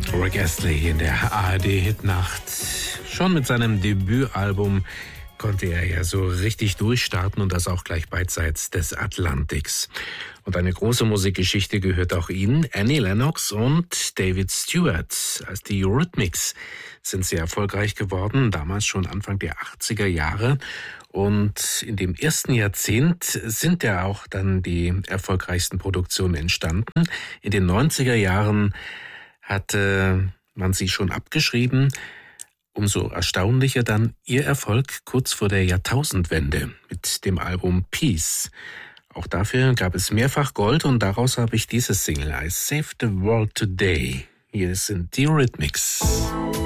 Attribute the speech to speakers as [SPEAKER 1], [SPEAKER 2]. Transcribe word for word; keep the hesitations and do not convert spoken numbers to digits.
[SPEAKER 1] Rick Astley in der A R D-Hitnacht. Schon mit seinem Debütalbum konnte er ja so richtig durchstarten und das auch gleich beidseits des Atlantiks. Und eine große Musikgeschichte gehört auch ihnen, Annie Lennox und David Stewart. Als die Eurythmics sind sie erfolgreich geworden, damals schon Anfang der achtziger Jahre. Und in dem ersten Jahrzehnt sind ja auch dann die erfolgreichsten Produktionen entstanden. In den neunziger Jahren hatte man sie schon abgeschrieben. Umso erstaunlicher dann ihr Erfolg kurz vor der Jahrtausendwende mit dem Album Peace. Auch dafür gab es mehrfach Gold und daraus habe ich dieses Single I Saved the World Today. Hier sind die Eurythmics.